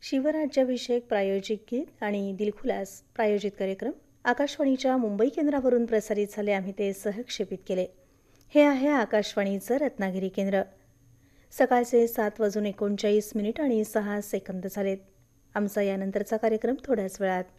शिवराज्याभिषेक प्रायोजित गीत आणि दिलखुलास प्रायोजित कार्यक्रम आकाशवाणीच्या मुंबई केंद्रावरून प्रसारित झाले. आम्ही ते सहक्षेपित केले. हे आहे आकाशवाणीचं रत्नागिरी केंद्र. सकाळचे 7:39 आणि 6 सेकंद झालेत. आमचा यानंतरचा कार्यक्रम थोड्याच वेळात.